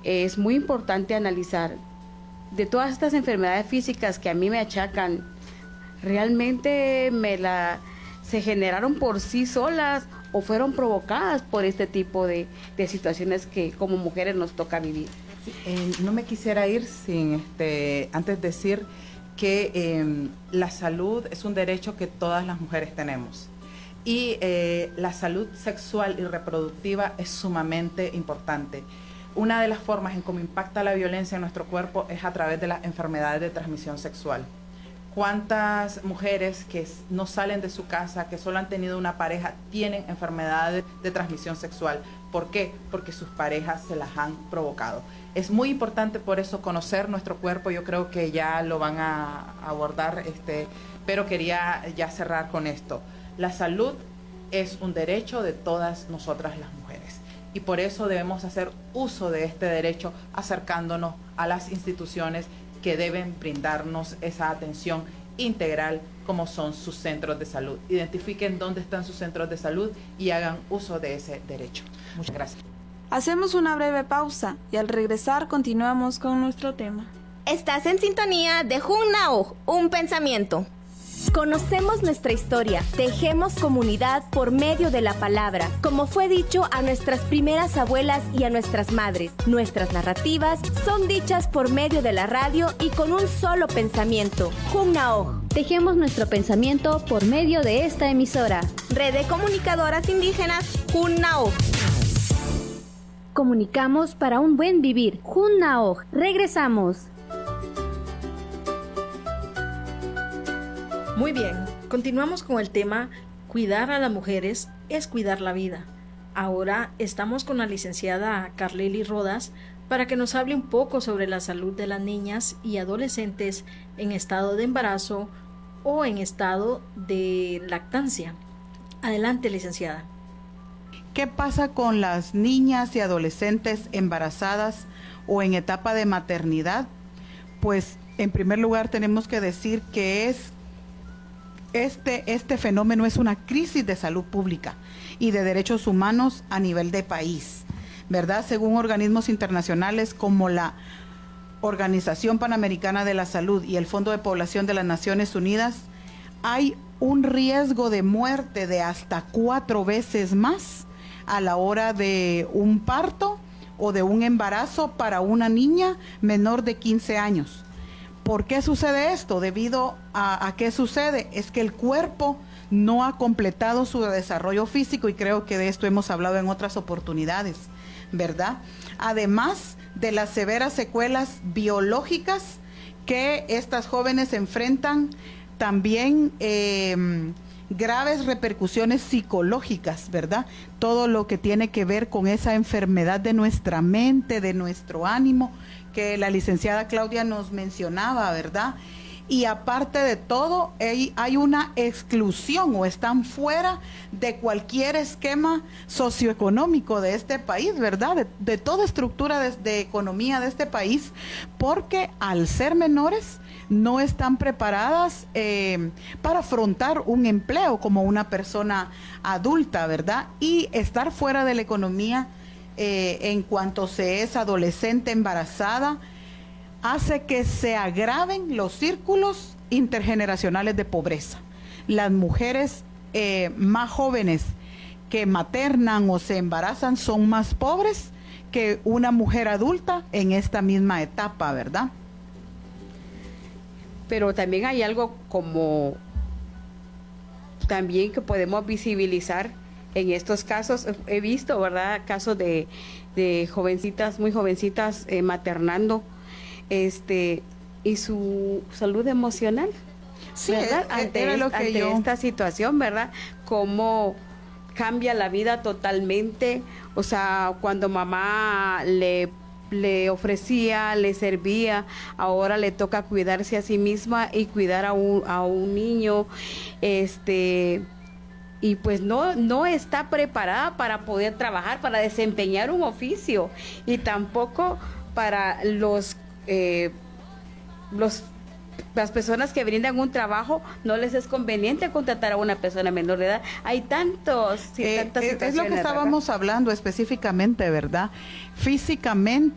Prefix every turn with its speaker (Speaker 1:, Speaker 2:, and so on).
Speaker 1: es muy importante analizar de todas estas enfermedades físicas que a mí me achacan, ¿realmente se generaron por sí solas o fueron provocadas por este tipo de situaciones que como mujeres nos toca vivir?
Speaker 2: Sí, no me quisiera ir sin antes decir que la salud es un derecho que todas las mujeres tenemos y la salud sexual y reproductiva es sumamente importante. Una de las formas en cómo impacta la violencia en nuestro cuerpo es a través de las enfermedades de transmisión sexual. ¿Cuántas mujeres que no salen de su casa, que solo han tenido una pareja, tienen enfermedades de transmisión sexual? ¿Por qué? Porque sus parejas se las han provocado. Es muy importante por eso conocer nuestro cuerpo. Yo creo que ya lo van a abordar, pero quería ya cerrar con esto. La salud es un derecho de todas nosotras las mujeres. Y por eso debemos hacer uso de este derecho acercándonos a las instituciones que deben brindarnos esa atención integral como son sus centros de salud. Identifiquen dónde están sus centros de salud y hagan uso de ese derecho. Muchas gracias.
Speaker 3: Hacemos una breve pausa y al regresar continuamos con nuestro tema.
Speaker 4: Estás en sintonía de Junnao, un pensamiento. Conocemos nuestra historia, tejemos comunidad por medio de la palabra, como fue dicho a nuestras primeras abuelas y a nuestras madres. Nuestras narrativas son dichas por medio de la radio y con un solo pensamiento. Junnao.
Speaker 5: Tejemos nuestro pensamiento por medio de esta emisora.
Speaker 4: Red de Comunicadoras Indígenas, Junnao.
Speaker 5: Comunicamos para un buen vivir. Junnao. Regresamos.
Speaker 6: Muy bien, continuamos con el tema Cuidar a las mujeres es cuidar la vida. Ahora estamos con la licenciada Carlely Rodas para que nos hable un poco sobre la salud de las niñas y adolescentes en estado de embarazo o en estado de lactancia. Adelante, licenciada.
Speaker 2: ¿Qué pasa con las niñas y adolescentes embarazadas o en etapa de maternidad? Pues en primer lugar tenemos que decir que este fenómeno es una crisis de salud pública y de derechos humanos a nivel de país, ¿verdad? Según organismos internacionales como la Organización Panamericana de la Salud y el Fondo de Población de las Naciones Unidas, hay un riesgo de muerte de hasta 4 veces más a la hora de un parto o de un embarazo para una niña menor de 15 años. ¿Por qué sucede esto? Debido a qué sucede, es que el cuerpo no ha completado su desarrollo físico y creo que de esto hemos hablado en otras oportunidades, ¿verdad? Además de las severas secuelas biológicas que estas jóvenes enfrentan, también graves repercusiones psicológicas, ¿verdad? Todo lo que tiene que ver con esa enfermedad de nuestra mente, de nuestro ánimo, que la licenciada Claudia nos mencionaba, ¿verdad? Y aparte de todo, hay una exclusión o están fuera de cualquier esquema socioeconómico de este país, ¿verdad? De toda estructura de economía de este país, porque al ser menores no están preparadas para afrontar un empleo como una persona adulta, ¿verdad? Y estar fuera de la economía en cuanto se es adolescente embarazada, hace que se agraven los círculos intergeneracionales de pobreza. Las mujeres más jóvenes que maternan o se embarazan son más pobres que una mujer adulta en esta misma etapa, ¿verdad?
Speaker 1: Pero también hay algo como también que podemos visibilizar en estos casos. He visto, ¿verdad?, casos de jovencitas, muy jovencitas maternando, y su salud emocional,
Speaker 2: sí,
Speaker 1: ¿verdad? Ante esta situación, ¿verdad? Cómo cambia la vida totalmente. O sea, cuando mamá le ofrecía, le servía, ahora le toca cuidarse a sí misma y cuidar a un niño, y pues no está preparada para poder trabajar, para desempeñar un oficio, y tampoco para las personas que brindan un trabajo, no les es conveniente contratar a una persona menor de edad. Hay tantas situaciones.
Speaker 2: Es lo que estábamos hablando específicamente, ¿verdad? Físicamente